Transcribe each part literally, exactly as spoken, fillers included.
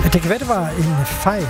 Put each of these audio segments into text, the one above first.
Men det kan være, det var en fejl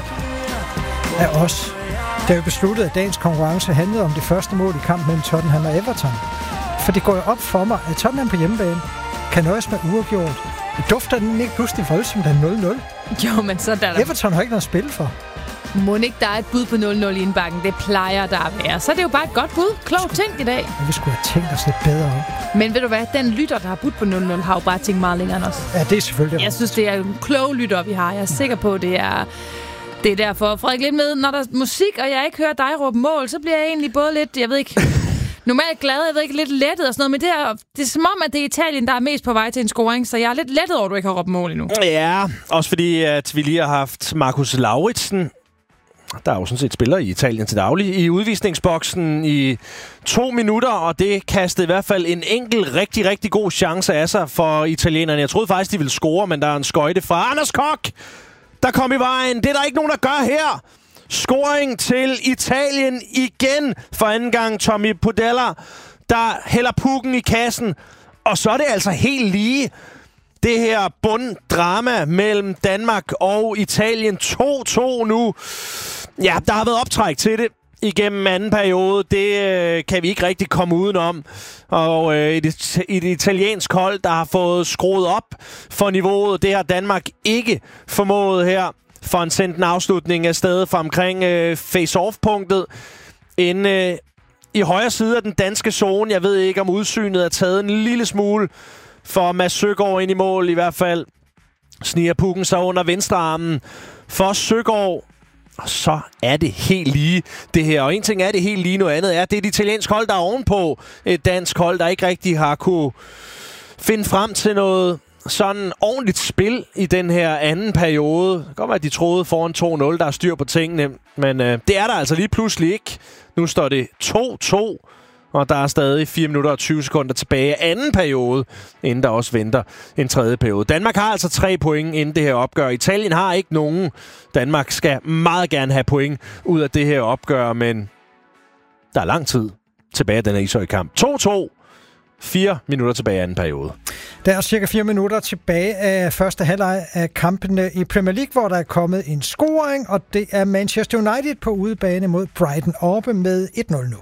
af os, da vi besluttede, at dagens konkurrence handlede om det første mål i kampen mellem Tottenham og Everton. For det går jo op for mig, at Tottenham på hjemmebane kan nøjes med uafgjort. Dufter den ikke pludselig voldsomt af nul nul? Jo, men så der... Everton har ikke noget at spille for. Må ikke der er et bud på nul nul i indbakken? Det plejer der at være. Så er det jo bare et godt bud. Klog ting i dag. Vi skulle have tænkt os lidt bedre om. Men ved du hvad? Den lytter, der har budt på nul nul, har jo bare tænkt meget længere end os. Ja, det er selvfølgelig. Jeg synes, det er en klog lytter, vi har. Jeg er sikker på, det er... Det er derfor. Frederik, lidt med, når der er musik, og jeg ikke hører dig råbe mål, så bliver jeg egentlig både lidt, jeg ved ikke... Normalt glad, jeg ved ikke, lidt lettet og sådan noget, men det er, det er som om, at det er Italien, der er mest på vej til en scoring, så jeg er lidt lettet over, at du ikke har råbt mål endnu. Ja, også fordi, at vi lige har haft Marcus Lauritsen, der er jo sådan set spiller i Italien til daglig, i udvisningsboksen i to minutter, og det kastede i hvert fald en enkelt rigtig, rigtig god chance af sig for italienerne. Jeg troede faktisk, de ville score, men der er en skøjte fra Anders Koch, der kom i vejen. Det er der ikke nogen, der gør her. Scoring til Italien igen for anden gang. Tommy Podella, der hælder pukken i kassen. Og så er det altså helt lige det her bunddrama mellem Danmark og Italien. to to nu. Ja, der har været optræk til det igennem anden periode. Det øh, kan vi ikke rigtig komme udenom. Og øh, et, et italiensk hold, der har fået skruet op for niveauet. Det har Danmark ikke formået her. For en sendt en afslutning af stedet fra omkring øh, face-off-punktet. En øh, i højre side af den danske zone. Jeg ved ikke, om udsynet er taget en lille smule for Mads Søgaard ind i mål. I hvert fald sniger pukken sig under venstrearmen for Søgaard. Og så er det helt lige det her. Og en ting er det helt lige, noget andet er, det er et italiensk hold, der er ovenpå. Et dansk hold, der ikke rigtig har kunne finde frem til noget sådan ordentligt spil i den her anden periode. Det kan godt være, at de troede foran to nul, der er styr på tingene. Men øh, det er der altså lige pludselig ikke. Nu står det to to, og der er stadig fire minutter og tyve sekunder tilbage af anden periode, inden der også venter en tredje periode. Danmark har altså tre point inden det her opgør. Italien har ikke nogen. Danmark skal meget gerne have point ud af det her opgør, men der er lang tid tilbage af den her ishøjkamp. to to. Fire minutter tilbage af anden periode. Der er cirka fire minutter tilbage af første halvleg af kampene i Premier League, hvor der er kommet en scoring, og det er Manchester United på udebane mod Brighton oppe med et nul nu.